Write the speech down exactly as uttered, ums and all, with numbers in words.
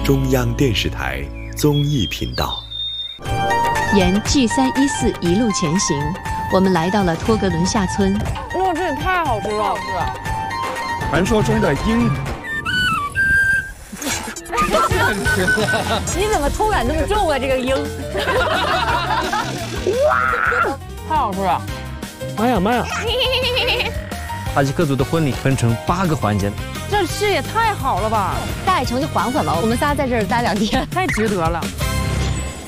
中央电视台综艺频道。 沿 G 三一四一路前行，我们来到了托格伦下村。 哇，这也太好吃了！好吃。 传说中的鹰。 你怎么偷感这么重啊？这个鹰。太好吃了！ 妈呀妈呀！哈吉克族的婚礼分成八个环节， 这事也太好了吧！ 大爱城就缓缓吧，我们仨在这儿待两天， 太值得了。